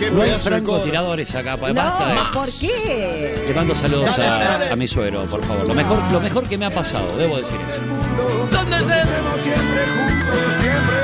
qué No hay pedazo de codo. francotiradores acá. No, Basta. ¿por qué? Le mando saludos Dale. a mi suegro, por favor. Lo mejor que me ha pasado, debo decir eso. Donde estemos siempre juntos, siempre.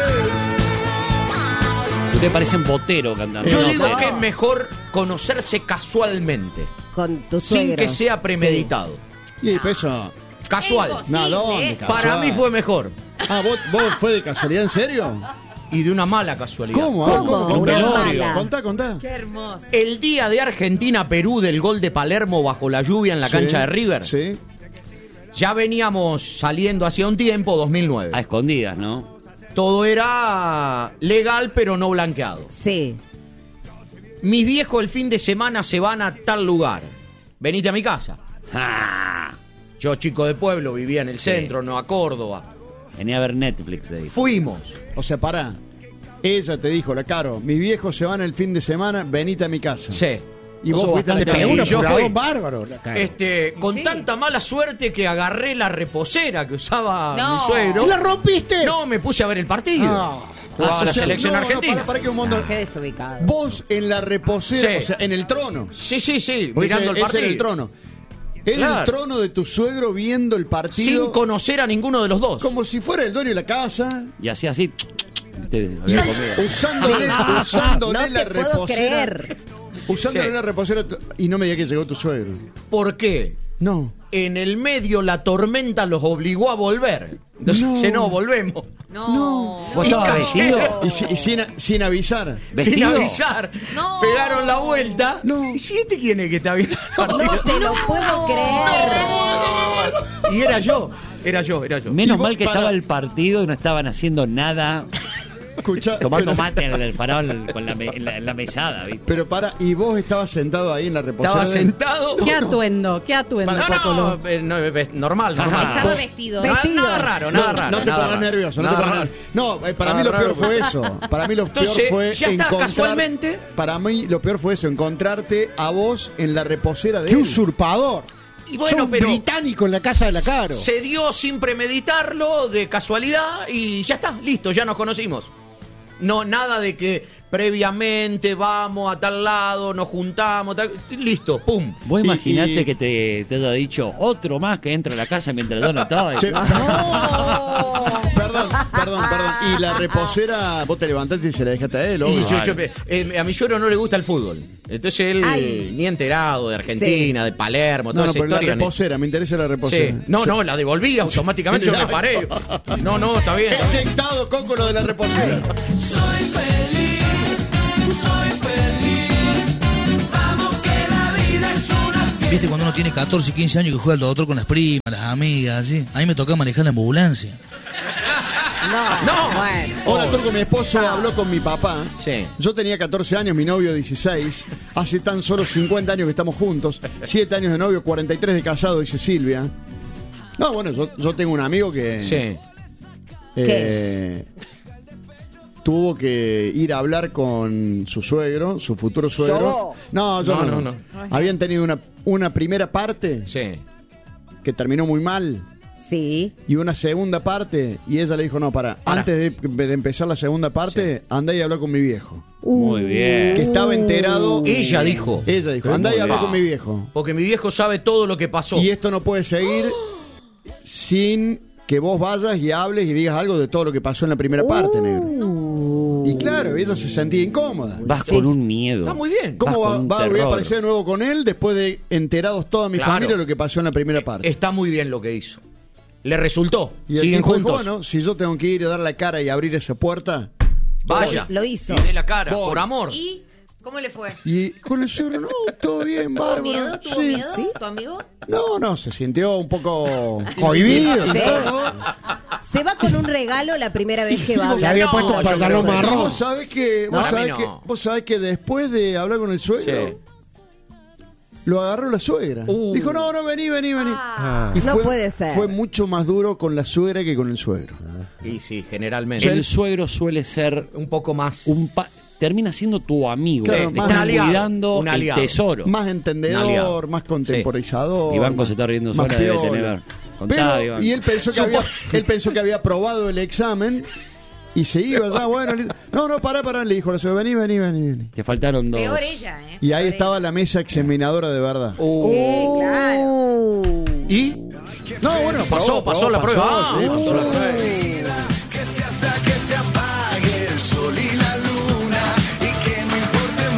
Ustedes parecen Botero cantando. Yo No, digo pero- que es mejor conocerse casualmente, Con tu sin suegro. que sea premeditado. Y eso. Casual. No, ¿dónde? Para Casual. mí fue mejor. Ah, ¿vos fue de casualidad, en serio? Y de una mala casualidad. ¿Cómo? ¿Cómo? Contá, Una mala. Contá. Qué hermoso. El día de Argentina-Perú del gol de Palermo bajo la lluvia en la Sí, cancha de River. Sí. Ya veníamos saliendo hacía un tiempo, 2009. A escondidas, ¿no? Todo era legal, pero no blanqueado. Sí. Mis viejos el fin de semana se van a tal lugar. Venite a mi casa. ¡Ja! Yo, chico de pueblo, vivía en el centro, no a Córdoba. Venía a ver Netflix, de ahí. Fuimos. O sea, pará. Ella te dijo, la Caro, mis viejos se van el fin de semana, venite a mi casa. Sí. Y vos Sos fuiste a la bastante casa. bien. un Yo apuradón fui. bárbaro. La cara. Con Sí. tanta mala suerte que agarré la reposera que usaba No. mi suegro. ¿Y la rompiste? No, me puse a ver el partido. Ah. Jugaba la O sea, selección no, argentina. Para que un montón. Qué desubicado. Vos en la reposera, Sí. o sea, en el trono. Sí, sí, sí, Porque mirando el ese partido. era el trono. En Claro. el trono de tu suegro viendo el partido. Sin conocer a ninguno de los dos. Como si fuera el dueño de la casa. Y hacía así. Viste, Y había comido. usándole No la te puedo reposera. creer. Usándole Sí. la reposera. Y no me digas que llegó tu suegro. ¿Por qué? No. En el medio la tormenta los obligó a volver. Entonces, no, volvemos. No. ¿Vos Y estabas cayeron. vestido? Y sin avisar. Sin ¿Vestido? avisar. No. Pegaron la vuelta. No. ¿Y este quién es que está viendo el partido? No te lo puedo creer. Y era yo. Menos Y vos mal que para- estaba el partido y no estaban haciendo nada, Escuchá, tomando pero- mate con en la mesada, ¿viste? Pero para, y vos estabas sentado ahí en la reposera. Estaba sentado. Qué atuendo, Normal. Estaba vestido. Nada raro, nada raro. No te nada pongas raro. nervioso, no te Nada pongas raro. nervioso. No, para mí Nada lo peor raro. fue eso. Para mí lo peor Entonces, fue ya está, encontrar- casualmente. Para mí lo peor fue eso, encontrarte a vos en la reposera de ¡Qué él. usurpador! Y bueno, Sos pero británico en la casa de la Caro. se dio sin premeditarlo, de casualidad, y ya está, listo, ya nos conocimos. No, nada de que previamente vamos a tal lado, nos juntamos, listo, pum. Vos Y- imaginate y- que te haya dicho otro más que entra a la casa mientras yo no estaba. Che, Perdón. Y la reposera, vos te levantaste y se la dejaste a él, Y obvio. a mi suegro no le gusta el fútbol. Entonces él Ay. ni enterado de Argentina, de Palermo, toda No, esa pero la historia. ni- reposera, me interesa la Sí. reposera. No, la devolví automáticamente, yo me paré. No, está bien. Qué tentado, Coco, lo de la reposera. ¿Viste cuando uno tiene 14 y 15 años que juega al doctor con las primas, las amigas, así? A mí me tocaba manejar la ambulancia. No, bueno. Hola, Turco, mi esposo habló con mi papá. Sí. Yo tenía 14 años, mi novio 16. Hace tan solo 50 años que estamos juntos. 7 años de novio, 43 de casado, dice Silvia. No, bueno, yo tengo un amigo que Sí. tuvo que ir a hablar con su suegro, su futuro suegro. ¿Yo? No, yo No, no. Habían tenido una primera parte Sí. que terminó muy mal. Sí. Y una segunda parte, y ella le dijo, no, para. Antes de empezar la segunda parte, andá y hablá con mi viejo. Muy bien. Que estaba enterado. Ella dijo. Ella dijo, andá y hablá con mi viejo. Porque mi viejo sabe todo lo que pasó. Y esto no puede seguir sin que vos vayas y hables y digas algo de todo lo que pasó en la primera parte, negro. Y claro, ella se sentía incómoda. Vas con un miedo. Está muy bien. ¿Cómo Vas con un voy a terror. aparecer de nuevo con él después de enterados toda mi Claro. familia de lo que pasó en la primera parte? Está muy bien lo que hizo. Le resultó. Y el Siguen tipo dijo, juntos. bueno, si yo tengo que ir a dar la cara y abrir esa puerta. Vaya. Lo hizo. Y de la cara, Voy. por amor. ¿Y cómo le fue? Y con el suegro, no, todo bien, ¿Tuvo bárbaro. miedo? ¿Tuvo Sí. miedo? Sí. ¿Tu amigo? No, se sintió un poco cohibido. Sí. ¿no? Se va con un regalo la primera vez que va a Se hablar. había No, puesto yo un pantalón creo que marrón. Vos sabés que, No, a mí no. vos sabés que después de hablar con el suegro, Sí. lo agarró la suegra. Dijo, no, vení. Ah. Y No puede ser. Fue mucho más duro con la suegra que con el suegro. Y sí, generalmente. El suegro suele ser Un poco más. termina siendo tu amigo. Claro, Le más estás aliado, cuidando un el aliado. tesoro. Más Un entendedor, aliado. más contemporizador. Y Banco se está riendo más sola, debe piola. tener. Contá, Pero, Iván. y él pensó que había aprobado el examen Y se iba ya, bueno. No, pará, le dijo la señora, vení. Te faltaron dos. Peor ella, ¿eh? Y ahí Peor estaba ella. la mesa examinadora de verdad. Claro. ¿Y? No, bueno, Pasó la prueba. sí, Ah, pasó la prueba. Que sea hasta que se apague el sol y la luna y que no importe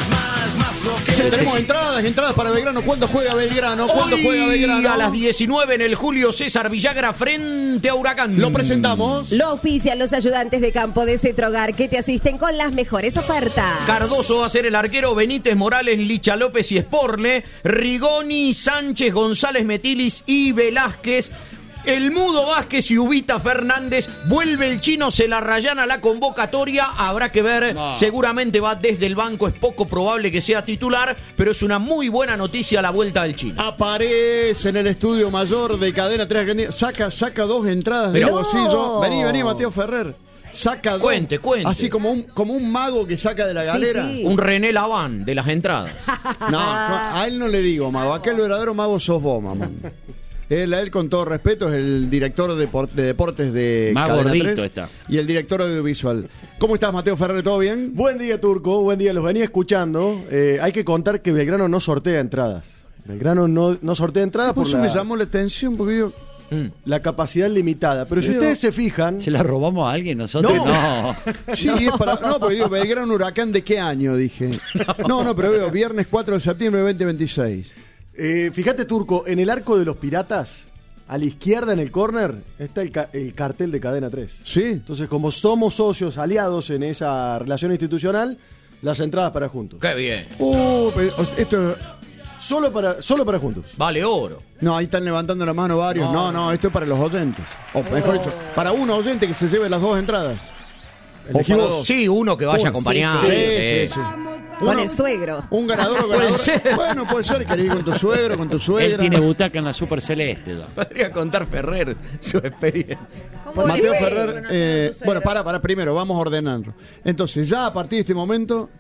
más lo que Che, tenemos entradas para Belgrano. ¿Cuándo juega Belgrano? ¿Cuándo Hoy, juega Belgrano? a las 19 en el Julio César Villagra frente a Huracán. Lo presentamos. Lo ofician los ayudantes de campo de Cetrogar que te asisten con las mejores ofertas. Cardoso va a ser el arquero, Benítez, Morales, Licha López y Sporle, Rigoni, Sánchez, González, Metilis y Velázquez. El Mudo Vázquez y Ubita Fernández. Vuelve el chino, se la rayana la convocatoria. Habrá que ver, seguramente va desde el banco. Es poco probable que sea titular, pero es una muy buena noticia la vuelta del chino. Aparece en el estudio mayor de Cadena 3 Argentina. Saca dos entradas del Pero- bolsillo. Vení, Mateo Ferrer. Saca dos. Cuente. Así como un mago que saca de la galera. sí. Un René Laván de las entradas. No, a él no le digo mago. Aquel verdadero mago sos vos, mamá. Él, con todo respeto, es el director de deportes de Más Cadena gordito 3 está. y el director audiovisual. ¿Cómo estás, Mateo Ferrer? ¿Todo bien? Buen día, Turco. Buen día. Los venía escuchando. Hay que contar que Belgrano no sortea entradas. Belgrano no sortea entradas Por por eso me llamó la atención, porque yo... la capacidad limitada. Pero si Digo- ustedes se fijan... ¿Se la robamos a alguien nosotros? No. Sí, es para... No, porque digo, Belgrano Huracán, ¿de qué año? Dije. No, pero veo, viernes 4 de septiembre de 2026. Fíjate, Turco, en el arco de los Piratas, a la izquierda en el córner, está el cartel de Cadena 3. ¿Sí? Entonces, como somos socios aliados en esa relación institucional, las entradas para juntos. Qué bien. Pero, esto... Solo para juntos. Vale oro. No, ahí están levantando la mano varios. No, esto es para los oyentes. O mejor dicho, para un oyente que se lleve las dos entradas. O para dos. Sí, uno que vaya acompañado. Sí. Con Uno- el suegro. Un ganador o Puede ganadora. ser. Bueno, puede ser, querés ir con tu suegro, con tu Él suegra. tiene butaca en la Super Celeste. ¿no? Podría contar Ferrer su experiencia. ¿Cómo le Mateo fue Ferrer, conocer a tu suegro? para, primero, vamos ordenando. Entonces, ya a partir de este momento,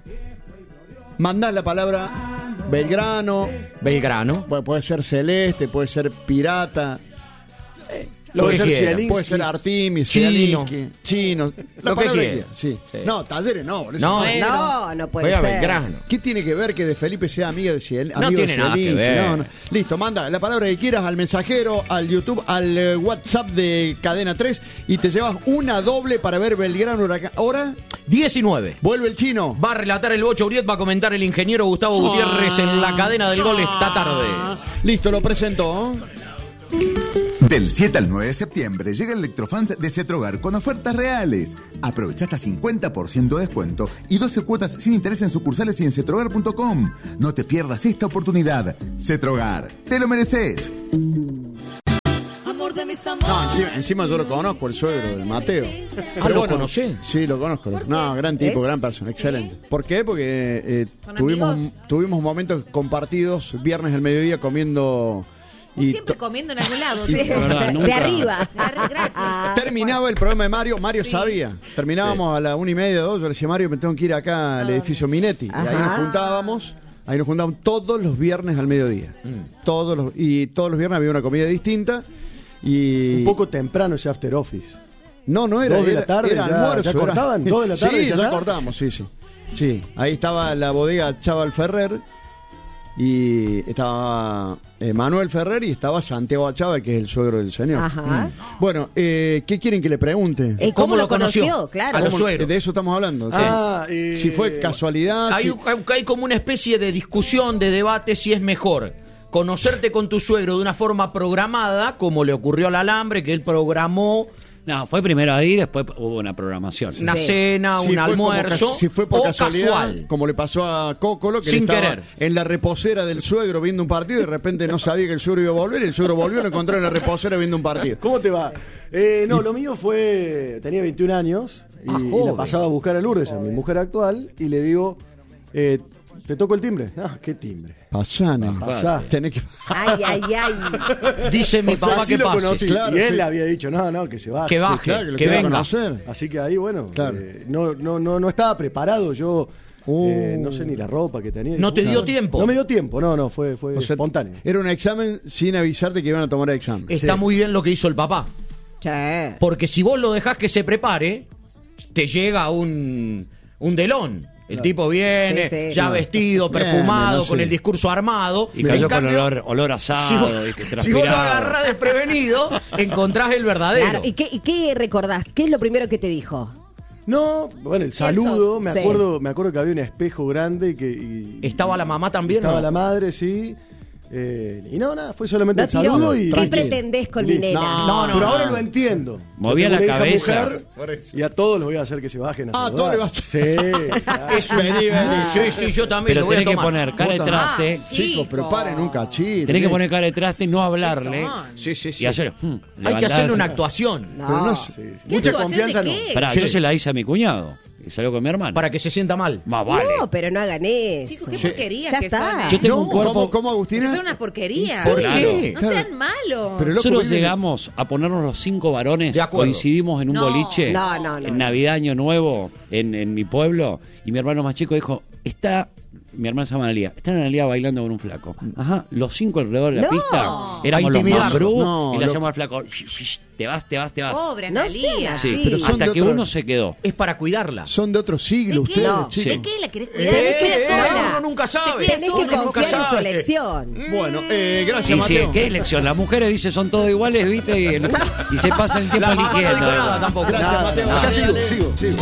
mandás la palabra Belgrano, Belgrano. bueno, puede ser Celeste, puede ser Pirata, Lo Puede que ser quiera. Zielinski. puede ser Artemis, Chino. Zielinski, Chino, la Lo que palabra quiera. quiera, sí. Sí. No, Talleres no, boludo. No, No puede Juega ser. Belgrano. ¿Qué tiene que ver que de Felipe sea amiga de Zielinski? No tiene nada que ver. Listo, manda la palabra que quieras al mensajero, al YouTube, al WhatsApp de Cadena 3 y te llevas una doble para ver Belgrano Huracán. Ahora 19. vuelve el chino. Va a relatar el Bocho Uriet, va a comentar el ingeniero Gustavo Gutiérrez en la cadena del gol esta tarde. Listo, lo presentó. Del 7 al 9 de septiembre llega el Electrofans de Cetrogar con ofertas reales. Aprovecha hasta 50% de descuento y 12 cuotas sin interés en sucursales y en cetrogar.com. No te pierdas esta oportunidad. Cetrogar, te lo mereces. No, encima yo lo conozco, el suegro de Mateo. Pero ¿lo conocés? Sí, lo conozco. No, gran tipo, gran persona, excelente. ¿Por qué? Porque ¿Son tuvimos amigos? momentos compartidos, viernes al mediodía comiendo... Vos Y siempre comiendo en algún lado. Sí, ¿sí? verdad, de nunca. arriba. terminaba el programa de Mario Sí. sabía. Terminábamos a la 1:30, 2. Yo le decía, Mario, me tengo que ir acá al edificio Minetti. Y ahí nos juntábamos. Ahí nos juntábamos todos los viernes al mediodía. Todos los viernes había una comida distinta. Y Un poco temprano ese after office. no era 2 de la era- tarde, era ya almuerzo. era- cortaban, 2 de la tarde, Sí, ya ya está. cortamos, sí. Sí, ahí estaba la bodega Chaval Ferrer y estaba Manuel Ferrer y estaba Santiago Achava, que es el suegro del señor. Ajá. Bueno, ¿qué quieren que le pregunte? ¿Cómo lo conoció? Claro. A los ¿Cómo- suegros. De eso estamos hablando. ¿sí? Si fue casualidad. Hay como una especie de discusión, de debate si es mejor conocerte con tu suegro de una forma programada, como le ocurrió al Alambre, que él programó No, fue primero ahí, después hubo una programación. una Sí. cena, Si un fue como almuerzo, si fue por o casualidad, casual. como le pasó a Cocolo, que Sin él estaba querer. en la reposera del suegro viendo un partido y de repente no sabía que el suegro iba a volver y el suegro volvió y lo encontró en la reposera viendo un partido. ¿Cómo te va? No, lo mío fue... Tenía 21 años y, y la joven. pasaba a buscar a Lourdes, a mi mujer actual, y le digo, ¿te toco el timbre? Ah, ¿qué timbre? Pasana. Pasá. Tenés que... Ay, ay, ay. Dice mi O sea, papá así que lo pase. conocí. Claro, y él sí. le había dicho, no, que se baje. Que baje, Claro, lo que quería venga. conocer. Así que ahí, bueno, Claro. no estaba preparado. Yo no sé ni la ropa que tenía. ¿No te dio tiempo? No me dio tiempo, no, fue O sea, espontáneo. Era un examen sin avisarte que iban a tomar el examen. Está muy bien lo que hizo el papá. Che. Porque si vos lo dejás que se prepare, te llega un delón. El tipo viene ya vestido, perfumado, Bien, con sí. el discurso armado. Y cayó En con cambio, olor asado y que si vos lo transpiraba. agarrás desprevenido, encontrás el verdadero. Claro. ¿Y qué recordás? ¿Qué es lo primero que te dijo? No, bueno, el saludo, me Sí. acuerdo que había un espejo grande ¿Estaba la mamá también? Estaba ¿no? la madre, sí. Y nada, fue solamente No el saludo tiró. y... ¿Qué Tranquilo. pretendés con mi Listo. nena? No, Pero ahora lo entiendo. Movía Yo tengo la una hija cabeza. mujer, Por eso. y a todos los voy a hacer que se bajen a Ah, saludar. todos le vas a- Sí, claro. Es un... Sí, yo también Pero lo voy a tenés que tomar. poner cara de Puta. traste. Chicos, pero paren un cachito. Tenés que poner cara de traste, no hablarle. Sí, sí, sí. Y hacer. Hay que levantarse. hacerle una actuación Pero no Sí, sí. ¿Qué Mucha actuación confianza de no. qué? Pará, Sí. yo se la hice a mi cuñado. Y salió con mi hermano. para que se sienta mal. Más vale. No, pero no hagan eso. Chicos, qué Sí. porquería Ya que está. son. Yo tengo No, un cuerpo. ¿Cómo, Agustina? Son una porquería. ¿Por Claro. qué? No sean malos. Pero loco, Nosotros viven- llegamos a ponernos los 5 varones, De acuerdo. coincidimos en un No. boliche, No. en Navidad, Año Nuevo, en mi pueblo, y mi hermano más chico dijo, mi hermana se llama Analia, está Analia bailando con un flaco. Ajá, los 5 alrededor de la No. pista, éramos A los más intimidarlo. brus, No, y le lo- hacíamos al flaco, te vas. Pobre No Analía. sean Sí, así. pero son hasta de que otro- uno se quedó. Es para cuidarla. Son de otro siglo ¿De qué? ustedes, No. chicos. ¿De qué la querés cuidar? Se cuida no, sola. uno nunca sabe. Se cuida Tenés sola. que nunca confiar en su sabe. elección. Bueno, gracias, Y si, Mateo. ¿qué elección? Las mujeres dicen son todos iguales, ¿viste? Y se pasan el tiempo La mamá no dijo eligiendo. nada tampoco. Gracias, Mateo. Acá sigo.